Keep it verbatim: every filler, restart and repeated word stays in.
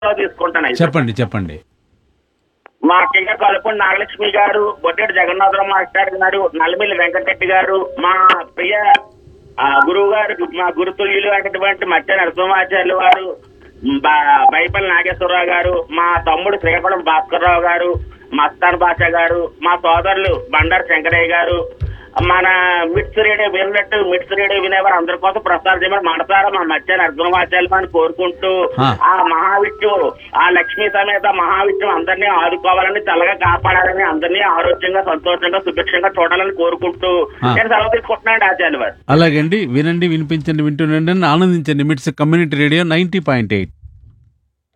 తీసుకుంటాను అయితే. చెప్పండి చెప్పండి. మా కింద కలుపుని నాగలక్ష్మి గారు, బొట్టెడు జగన్నాథరావు మాస్టర్ గారు, నల్లమిల్లి వెంకటరెడ్డి గారు, మా ప్రియ ఆ, గురువు గారు, మా గురుతుల్యులు అయినటువంటి మధ్య నరసింహాచార్యులు వారు, బ- బైపల్లి నాగేశ్వరరావు గారు, మా తమ్ముడు శ్రీకాకుళం భాస్కర్రావు గారు, మస్తాన్ బాషా గారు, మా సోదరులు బండారు శంకరయ్య గారు, మన మిట్స్ రేడియో విన్నట్టు మిట్స్ రేడియో వినేవారు అందరి కోసం ప్రసారం చేయమని మనసారా మా మధ్య నరసింహాచార్యులు అని కోరుకుంటూ, ఆ. ఆ మహావిష్ణు ఆ లక్ష్మీ సమేత మహావిష్ణు అందరినీ ఆదుకోవాలని, చల్లగా కాపాడాలని, అందరినీ ఆరోగ్యంగా సంతోషంగా సుభిక్షంగా చూడాలని కోరుకుంటూ ఆ. నేను సెలవు తీసుకుంటున్నాను ఆచార్యులు వారు. అలాగండి, వినండి, వినిపించండి, వింటుండండి, ఆనందించండి. మిట్స్ community radio ninety point eight.